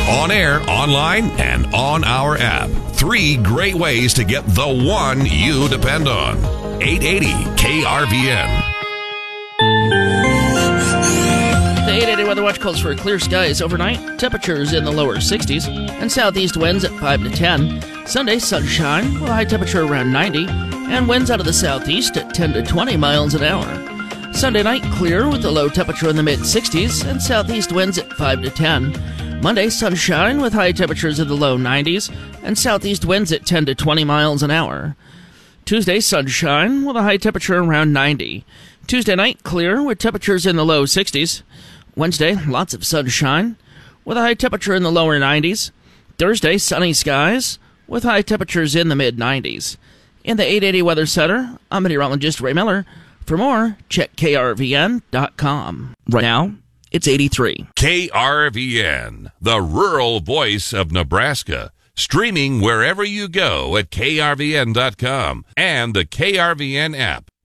On air, online, and on our app. 3 great ways to get the one you depend on. 880 KRVN. The 880 Weather Watch calls for clear skies overnight. Temperatures in the lower 60s and southeast winds at 5 to 10. Sunday, sunshine with a high temperature around 90 and winds out of the southeast at 10 to 20 miles an hour. Sunday night, clear with a low temperature in the mid-60s and southeast winds at 5 to 10. Monday, sunshine with high temperatures in the low 90s and southeast winds at 10 to 20 miles an hour. Tuesday, sunshine with a high temperature around 90. Tuesday night, clear with temperatures in the low 60s. Wednesday, lots of sunshine with a high temperature in the lower 90s. Thursday, sunny skies with high temperatures in the mid-90s. In the 880 Weather Center, I'm meteorologist Ray Miller. For more, check krvn.com. Right now, it's 83. KRVN, the rural voice of Nebraska. Streaming wherever you go at krvn.com and the KRVN app.